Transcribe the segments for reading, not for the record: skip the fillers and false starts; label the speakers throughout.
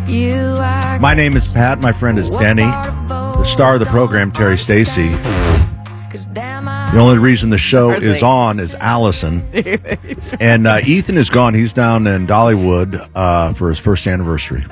Speaker 1: My name is Pat. My friend is Denny. The star of the program, Terry Stacy. The only reason the show is on is Allison. And Ethan is gone. He's down in Dollywood for his first anniversary.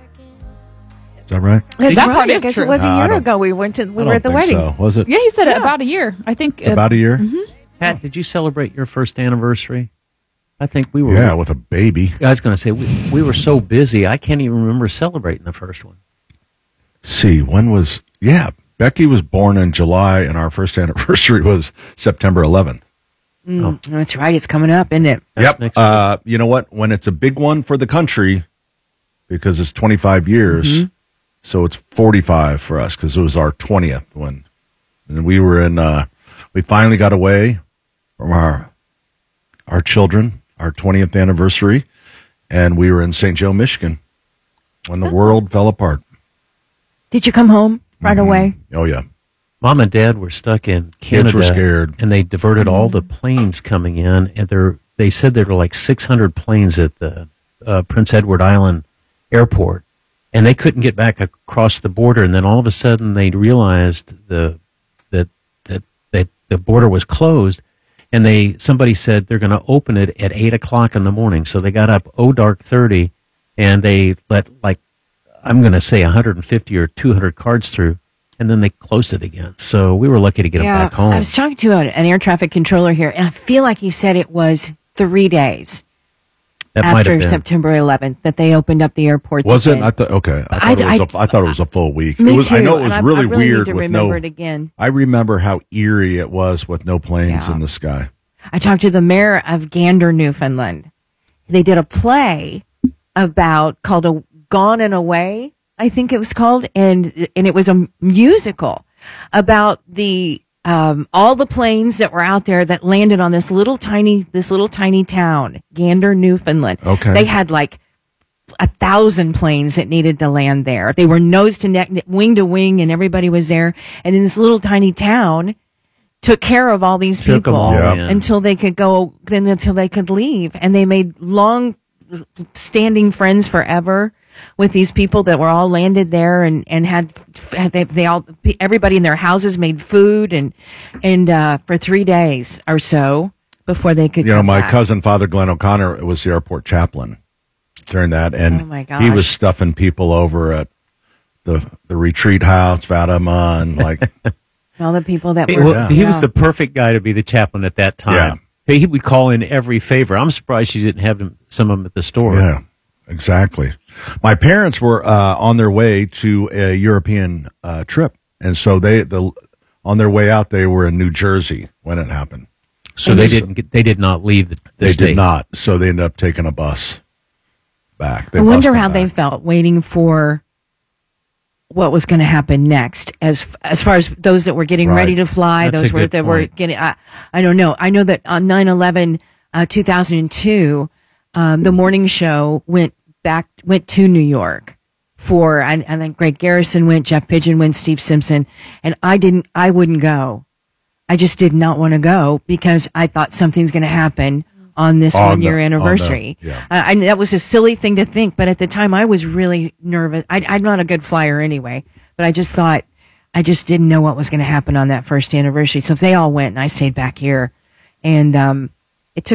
Speaker 1: Is that right?
Speaker 2: That's
Speaker 3: that
Speaker 2: right.
Speaker 3: part
Speaker 2: I
Speaker 3: is
Speaker 2: guess
Speaker 3: true.
Speaker 2: it was a year ago. We were at the wedding.
Speaker 1: So. Was it?
Speaker 3: Yeah, he said about a year. I think
Speaker 1: About a year?
Speaker 3: Mm-hmm.
Speaker 4: Pat, did you celebrate your first anniversary? I think we were.
Speaker 1: Yeah, with a baby.
Speaker 4: I was going to say, we were so busy, I can't even remember celebrating the first one.
Speaker 1: See, when was... Yeah, Becky was born in July, and our first anniversary was September 11th.
Speaker 2: That's right. It's coming up, isn't it?
Speaker 4: That's next
Speaker 1: Yep. You know what? When it's a big one for the country, because it's 25 years, so it's 45 for us, because it was our 20th when... And we were in... we finally got away from our children, our 20th anniversary, and we were in St. Joe, Michigan, when the world fell apart.
Speaker 2: Did you come home right away?
Speaker 1: Oh, yeah.
Speaker 4: Mom and Dad were stuck in Canada.
Speaker 1: Kids were scared.
Speaker 4: And they diverted all the planes coming in. And they said there were like 600 planes at the Prince Edward Island airport. And they couldn't get back across the border. And then all of a sudden they realized that the border was closed. And somebody said they're going to open it at 8 o'clock in the morning. So they got up dark 30, and they let, like, I'm going to say 150 or 200 cards through, and then they closed it again. So we were lucky to get them back home.
Speaker 2: I was talking to an air traffic controller here, and I feel like he said it was 3 days
Speaker 4: That might have
Speaker 2: after
Speaker 4: been.
Speaker 2: September 11th that they opened up the airports.
Speaker 1: Was it?
Speaker 2: again.
Speaker 1: I thought it was a full week.
Speaker 2: Me
Speaker 1: It was.
Speaker 2: too.
Speaker 1: I know it was
Speaker 2: and
Speaker 1: really
Speaker 2: I really
Speaker 1: weird
Speaker 2: need to
Speaker 1: with
Speaker 2: remember it again.
Speaker 1: I remember how eerie it was with no planes in the sky.
Speaker 2: I talked to the mayor of Gander, Newfoundland. They did a play called a Gone and Away, I think it was called, and it was a musical about the all the planes that were out there that landed on this little tiny town, Gander, Newfoundland.
Speaker 1: Okay.
Speaker 2: They had like 1,000 planes that needed to land there. They were nose to neck, wing to wing, and everybody was there. And in this little tiny town, took care of all these
Speaker 4: Took 'em
Speaker 2: people
Speaker 4: all in.
Speaker 2: until they could leave. And they made long standing friends forever with these people that were all landed there and everybody in their houses made food and for 3 days or so before they could come
Speaker 1: My
Speaker 2: back.
Speaker 1: cousin, Father Glenn O'Connor, was the airport chaplain during that, and
Speaker 2: Oh, my
Speaker 1: he was
Speaker 2: gosh.
Speaker 1: stuffing people over at the retreat house, Fatima, and like...
Speaker 2: all the people that
Speaker 4: He,
Speaker 2: were
Speaker 4: he was the perfect guy to be the chaplain at that time. He would call in every favor. I'm surprised you didn't have some of them at the store.
Speaker 1: Yeah, exactly. My parents were on their way to a European trip, and so on their way out, they were in New Jersey when it happened.
Speaker 4: So they did not leave the
Speaker 1: They
Speaker 4: state.
Speaker 1: did not, so they ended up taking a bus back.
Speaker 2: I wonder how they felt waiting for what was going to happen next, as far as those that were getting
Speaker 1: Right.
Speaker 2: ready to fly,
Speaker 4: That's
Speaker 2: those
Speaker 4: a good
Speaker 2: that were
Speaker 4: point.
Speaker 2: getting. I don't know. I know that on 9/11, 2002, the morning show went to New York for, and then Greg Garrison went, Jeff Pigeon went, Steve Simpson, and I wouldn't go. I just did not want to go because I thought something's going to happen on this 1 year anniversary. That was a silly thing to think, but at the time I was really nervous. I'm not a good flyer anyway, but I just thought, I just didn't know what was going to happen on that first anniversary. So they all went and I stayed back here. And